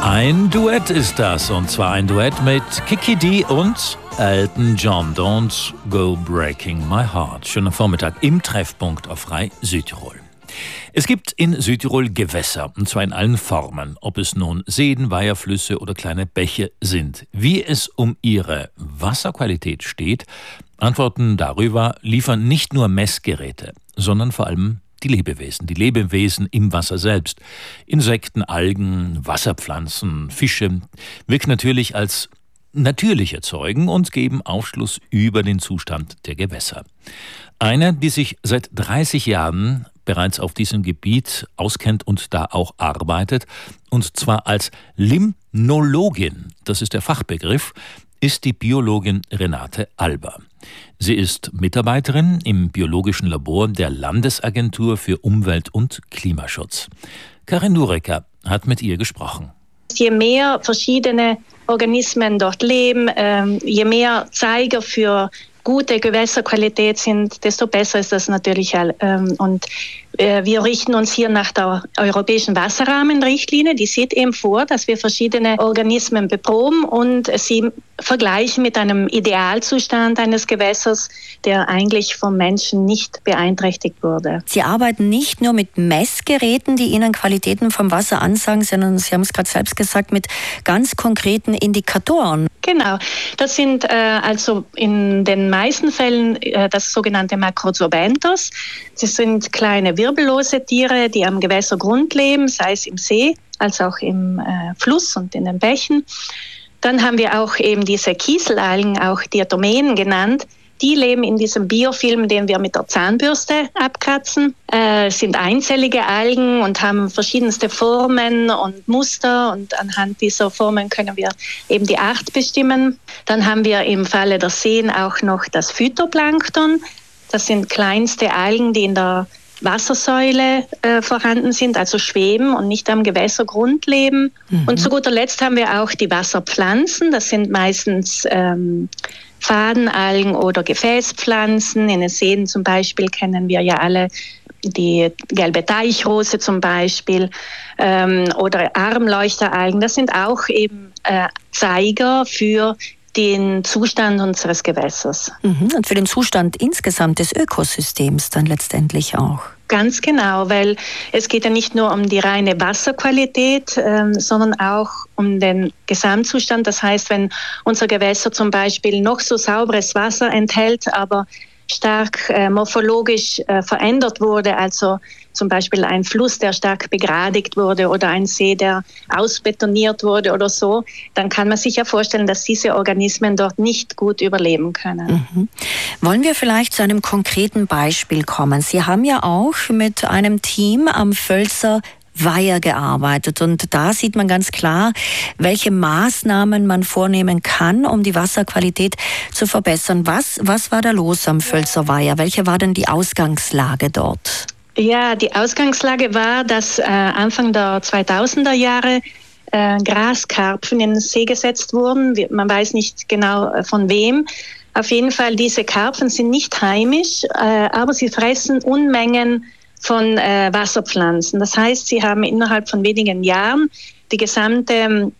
Ein Duett ist das, und zwar ein Duett mit Kiki Dee und Elton John. Don't go breaking my heart. Schöner Vormittag im Treffpunkt auf Frei Südtirol. Es gibt in Südtirol Gewässer, und zwar in allen Formen, ob es nun Seen, Weiher, Flüsse oder kleine Bäche sind. Wie es um ihre Wasserqualität steht, Antworten darüber liefern nicht nur Messgeräte, sondern vor allem die Lebewesen im Wasser selbst. Insekten, Algen, Wasserpflanzen, Fische wirken natürlich als natürliche Zeugen und geben Aufschluss über den Zustand der Gewässer. Eine, die sich seit 30 Jahren bereits auf diesem Gebiet auskennt und da auch arbeitet, und zwar als Limnologin, das ist der Fachbegriff, ist die Biologin Renate Alber. Sie ist Mitarbeiterin im biologischen Labor der Landesagentur für Umwelt- und Klimaschutz. Karin Durecker hat mit ihr gesprochen. Je mehr verschiedene Organismen dort leben, je mehr Zeiger für gute Gewässerqualität sind, desto besser ist das natürlich. Und wir richten uns hier nach der Europäischen Wasserrahmenrichtlinie. Die sieht eben vor, dass wir verschiedene Organismen beproben und sie vergleichen mit einem Idealzustand eines Gewässers, der eigentlich vom Menschen nicht beeinträchtigt wurde. Sie arbeiten nicht nur mit Messgeräten, die Ihnen Qualitäten vom Wasser ansagen, sondern Sie haben es gerade selbst gesagt, mit ganz konkreten Indikatoren. Genau, das sind also in den meisten Fällen das sogenannte Macrozoobentos. Das sind kleine wirbellose Tiere, die am Gewässergrund leben, sei es im See als auch im Fluss und in den Bächen. Dann haben wir auch eben diese Kieselalgen, auch Diatomeen genannt. Die leben in diesem Biofilm, den wir mit der Zahnbürste abkratzen. Sind einzellige Algen und haben verschiedenste Formen und Muster. Und anhand dieser Formen können wir eben die Art bestimmen. Dann haben wir im Falle der Seen auch noch das Phytoplankton. Das sind kleinste Algen, die in der Wassersäule vorhanden sind, also schweben und nicht am Gewässergrund leben. Und zu guter Letzt haben wir auch die Wasserpflanzen. Das sind meistens Fadenalgen oder Gefäßpflanzen. In den Seen zum Beispiel kennen wir ja alle die gelbe Teichrose zum Beispiel oder Armleuchteralgen. Das sind auch eben Zeiger für den Zustand unseres Gewässers. Und für den Zustand insgesamt des Ökosystems dann letztendlich auch. Ganz genau, weil es geht ja nicht nur um die reine Wasserqualität, sondern auch um den Gesamtzustand. Das heißt, wenn unser Gewässer zum Beispiel noch so sauberes Wasser enthält, aber stark morphologisch verändert wurde, also zum Beispiel ein Fluss, der stark begradigt wurde oder ein See, der ausbetoniert wurde oder so, dann kann man sich ja vorstellen, dass diese Organismen dort nicht gut überleben können. Wollen wir vielleicht zu einem konkreten Beispiel kommen? Sie haben ja auch mit einem Team am Völser Weiher gearbeitet und da sieht man ganz klar, welche Maßnahmen man vornehmen kann, um die Wasserqualität zu verbessern. Was war da los am Völser Weiher? Welche war denn die Ausgangslage dort? Ja, die Ausgangslage war, dass Anfang der 2000er Jahre Graskarpfen in den See gesetzt wurden. Man weiß nicht genau von wem. Auf jeden Fall, diese Karpfen sind nicht heimisch, aber sie fressen Unmengen von Wasserpflanzen. Das heißt, sie haben innerhalb von wenigen Jahren die gesamte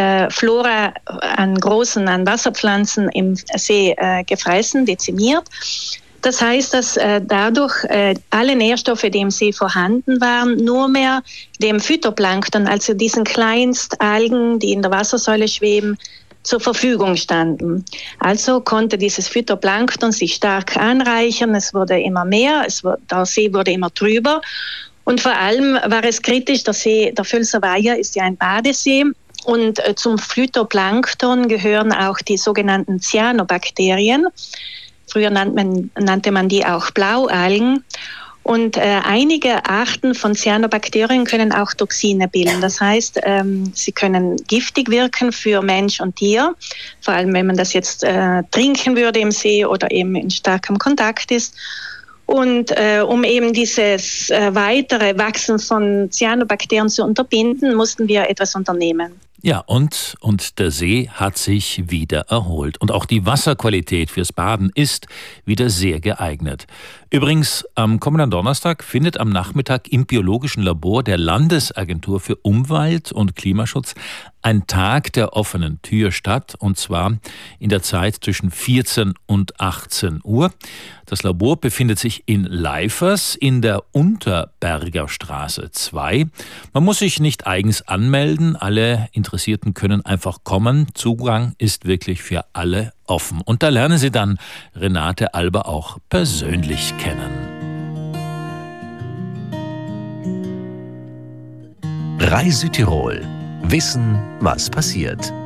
Flora an Wasserpflanzen im See gefressen, dezimiert. Das heißt, dass dadurch alle Nährstoffe, die im See vorhanden waren, nur mehr dem Phytoplankton, also diesen Kleinstalgen, die in der Wassersäule schweben, zur Verfügung standen. Also konnte dieses Phytoplankton sich stark anreichern, es wurde immer mehr, der See wurde immer trüber und vor allem war es kritisch, der Völser Weiher ist ja ein Badesee und zum Phytoplankton gehören auch die sogenannten Cyanobakterien. Früher nannte man die auch Blaualgen. Und einige Arten von Cyanobakterien können auch Toxine bilden. Das heißt, sie können giftig wirken für Mensch und Tier, vor allem wenn man das jetzt trinken würde im See oder eben in starkem Kontakt ist. Und um eben dieses weitere Wachsen von Cyanobakterien zu unterbinden, mussten wir etwas unternehmen. Ja, und der See hat sich wieder erholt. Und auch die Wasserqualität fürs Baden ist wieder sehr geeignet. Übrigens, am kommenden Donnerstag findet am Nachmittag im Biologischen Labor der Landesagentur für Umwelt und Klimaschutz ein Tag der offenen Tür statt, und zwar in der Zeit zwischen 14 und 18 Uhr. Das Labor befindet sich in Leifers in der Unterberger Straße 2. Man muss sich nicht eigens anmelden, alle Interessierten können einfach kommen. Zugang ist wirklich für alle offen. Und da lernen Sie dann Renate Alber auch persönlich kennen. RAI Südtirol. Wissen, was passiert.